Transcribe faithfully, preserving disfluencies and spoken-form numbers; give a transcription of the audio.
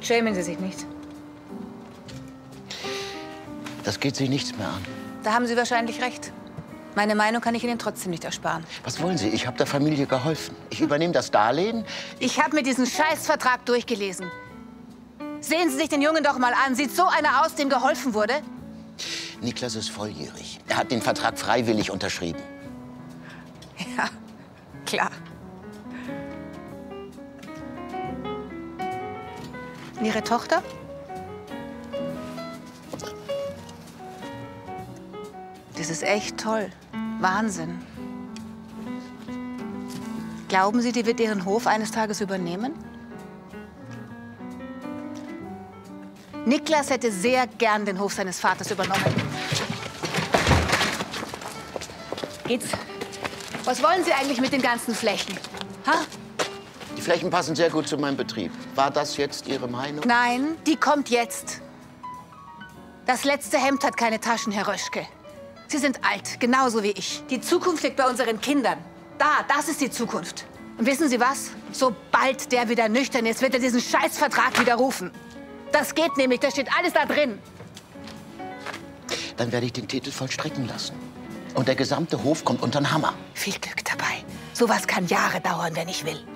Schämen Sie sich nicht. Das geht Sie nichts mehr an. Da haben Sie wahrscheinlich recht. Meine Meinung kann ich Ihnen trotzdem nicht ersparen. Was wollen Sie? Ich habe der Familie geholfen. Ich übernehme das Darlehen. Ich habe mir diesen Scheißvertrag durchgelesen. Sehen Sie sich den Jungen doch mal an. Sieht so einer aus, dem geholfen wurde? Niklas ist volljährig. Er hat den Vertrag freiwillig unterschrieben. Ja, klar. Ihre Tochter? Das ist echt toll. Wahnsinn. Glauben Sie, die wird Ihren Hof eines Tages übernehmen? Niklas hätte sehr gern den Hof seines Vaters übernommen. Geht's? Was wollen Sie eigentlich mit den ganzen Flächen? Ha? Die Flächen passen sehr gut zu meinem Betrieb. War das jetzt Ihre Meinung? Nein, die kommt jetzt. Das letzte Hemd hat keine Taschen, Herr Röschke. Sie sind alt, genauso wie ich. Die Zukunft liegt bei unseren Kindern. Da, das ist die Zukunft. Und wissen Sie was? Sobald der wieder nüchtern ist, wird er diesen Scheißvertrag widerrufen. Das geht nämlich, da steht alles da drin. Dann werde ich den Titel vollstrecken lassen. Und der gesamte Hof kommt unter den Hammer. Viel Glück dabei. Sowas kann Jahre dauern, wenn ich will.